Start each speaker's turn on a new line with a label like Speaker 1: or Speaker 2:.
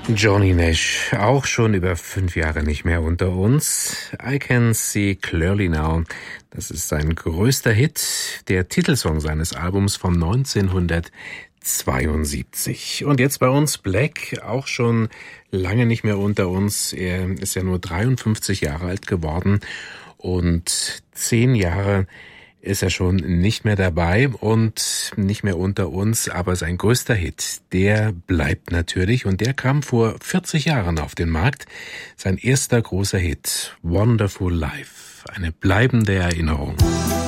Speaker 1: Johnny Nash, auch schon über 5 Jahre nicht mehr unter uns. I Can See Clearly Now. Das ist sein größter Hit, der Titelsong seines Albums von 1972. Und jetzt bei uns Black, auch schon lange nicht mehr unter uns. Er ist ja nur 53 Jahre alt geworden und 10 Jahre ist er schon nicht mehr dabei und nicht mehr unter uns, aber sein größter Hit, der bleibt natürlich und der kam vor 40 Jahren auf den Markt. Sein erster großer Hit, Wonderful Life, eine bleibende Erinnerung.